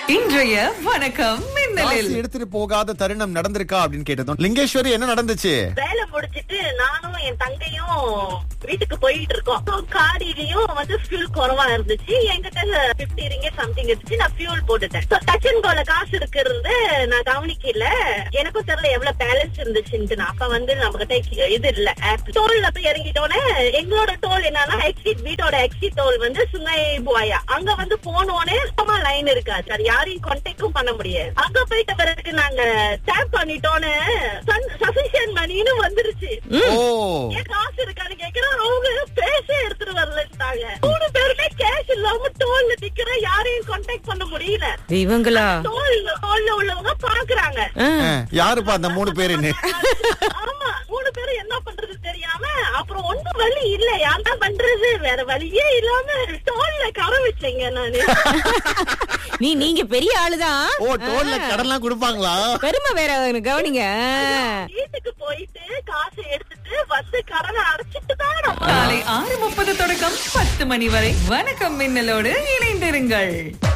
இன்றைய வணக்கம் மின்னலில் காசு எடுத்துட்டு போகாத தருணம் நடந்திருக்கா அப்படின்னு கேட்டதும் லிங்கேஸ்வரி என்ன நடந்துச்சு? வேலை முடிச்சிட்டு நானும் என் தங்கையும் வீட்டுக்கு போயிட்டு இருக்கோம். காடிலையும் ஃபியூல் குறவா இருந்துச்சு. என்கிட்ட 50 ringgit சம்திங் இருந்துச்சு. நான் ஃபியூல் போட்டுட்டேன். டச் அண்ட் கோல காசு இருக்கிறது நான் கவனிக்கல. எனக்கும் தெரியல எவ்வளவு பேலன்ஸ் இருந்துச்சுன்னு. அப்ப நம்ம கிட்ட இது இல்ல ஆப். டோல்ல போய் இறங்கிட்டோன்னே எங்களோட டோல் என்னன்னா எக்ஸிட், வீட்டோட எக்ஸிட் டோல் சுங்கை புவாயா. அங்க போனோடனே சும்மா லைன் இருக்காது. அது யாரையும் கான்டாக்டும் பண்ண முடியாது. அங்க போயிட்ட பிறகு நாங்க டேப் பண்ணிட்டோன்னு சஃபிஷியன்ட் மணின்னு வந்துருச்சு. ஏன் காசு இருக்கான்னு கேக்குறோம். அவங்க பேசே எடுத்துட்டு வரலட்டாங்க. 3 பேருமே கேஷ் இல்லாம டோல்ல நிக்கிற, யாரையும் கான்டாக்ட் பண்ண முடியல. இவங்களா டோல்ல உள்ளவங்க பாக்குறாங்க யாருப்பா அந்த 3 பேருன்னு. ஆமா, 3 பேரும் என்ன பண்றது தெரியாம அப்புறம் ஒண்ணும் வழி இல்ல, யாருன்னா பண்றது, வேற வழியே இல்லாம டோல்ல கரை வச்சேங்க நானு. நீங்க பெரிய ஆளுதான். டோல்ல கடன்லாம் கொடுப்பாங்களா? பெருமை வேற கவனிங்க. வீட்டுக்கு போயிட்டு காசு எடுத்துட்டு கடனை அடைச்சிட்டு தான் காலை 6:30 தொடக்கம் 10 மணி வரை வணக்கம் மின்னலோடு இணைந்திருங்கள்.